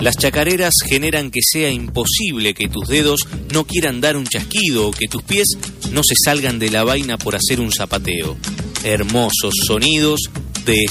Las chacareras generan que sea imposible que tus dedos no quieran dar un chasquido o que tus pies no se salgan de la vaina por hacer un zapateo. Hermosos sonidos